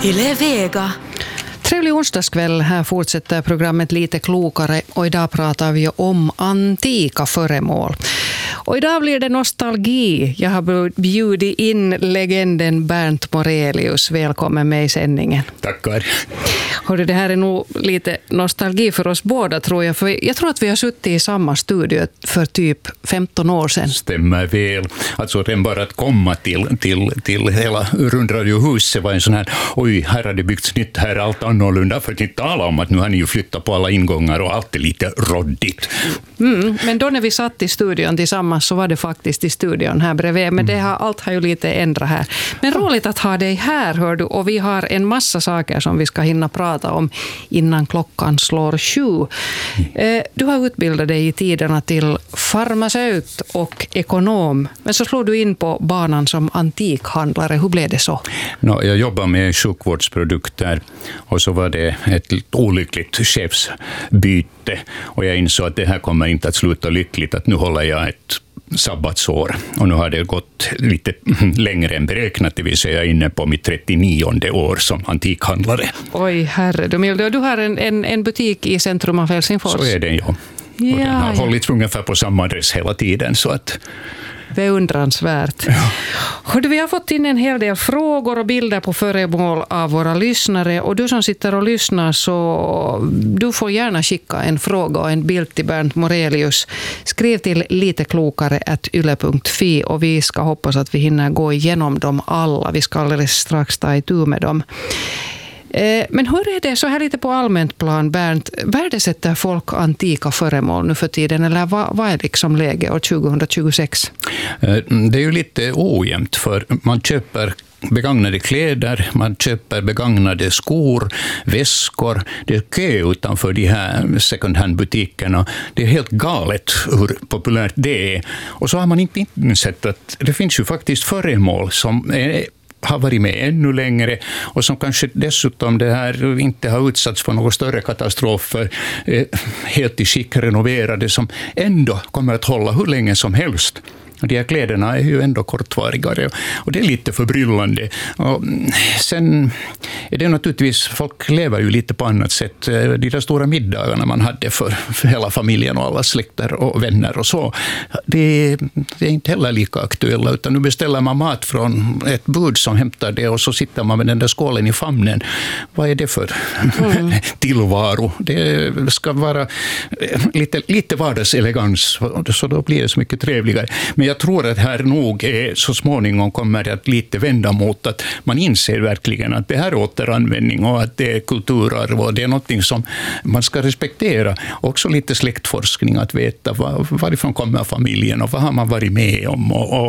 Yle Vega. Trevlig onsdagskväll. Här fortsätter programmet Lite klokare och idag pratar vi om antika föremål. Och idag blir det nostalgi. Jag har bjudit in legenden Bernt Morelius. Välkommen med i sändningen. Tackar. Hörde, det här är nog lite nostalgi för oss båda, tror jag. För jag tror att vi har suttit i samma studio för typ 15 år sedan. Stämmer väl. Alltså den bara att komma till hela rundradiohuset var en sån här, oj, här har det byggts nytt, här är allt annorlunda, för att inte tala om att nu har ni ju flyttat på alla ingångar och allt är lite roddigt. Men då när vi satt i studion tillsammans så var det faktiskt i studion här bredvid. Men allt har ju lite ändrat här. Men roligt att ha dig här, hör du. Och vi har en massa saker som vi ska hinna prata om innan klockan slår 7. Du har utbildat dig i tiderna till farmaceut och ekonom. Men så slår du in på banan som antikhandlare. Hur blev det så? Jag jobbar med sjukvårdsprodukter och så var det ett olyckligt chefsbyte. Och jag insåg att det här kommer inte att sluta lyckligt, att nu håller jag ett sabbatsår. Och nu har det gått lite längre än beräknat, det vill säga inne på mitt 39:e år som antikhandlare. Oj, herre. Du har en butik i centrum av Helsingfors. Så är det, ja. Och den har hållits ungefär på samma adress hela tiden, så att... Beundransvärt. Ja. Hörde, vi har fått in en hel del frågor och bilder på föremål av våra lyssnare. Och du som sitter och lyssnar, så du får gärna skicka en fråga och en bild till Bernt Morelius. Skriv till liteklokare@yle.fi och vi ska hoppas att vi hinner gå igenom dem alla. Vi ska alldeles strax ta itu med dem. Men hur är det så här lite på allmänt plan, Bernt? Värdesätter folk antika föremål nu för tiden, eller vad är liksom läge år 2026? Det är ju lite ojämnt, för man köper begagnade kläder, man köper begagnade skor, väskor. Det är kö utanför de här second hand-butikerna. Det är helt galet hur populärt det är. Och så har man inte insett att det finns ju faktiskt föremål som har varit med ännu längre och som kanske dessutom det här inte har utsatts för någon större katastrofer, helt i skick renoverade, som ändå kommer att hålla hur länge som helst. De här kläderna är ju ändå kortvarigare och det är lite förbryllande. Och sen är det naturligtvis, folk lever ju lite på annat sätt. De där stora middagarna man hade för hela familjen och alla släkter och vänner och så, det är inte heller lika aktuella, utan nu beställer man mat från ett bud som hämtar det och så sitter man med den där skålen i famnen. Vad är det för tillvaro? Det ska vara lite vardagselegans, så då blir det så mycket trevligare. Men jag tror att här nog så småningom kommer det att lite vända mot att man inser verkligen att det här är återanvändning och att det är kulturarv och det är något som man ska respektera. Också lite släktforskning, att veta varifrån kommer familjen och vad har man varit med om och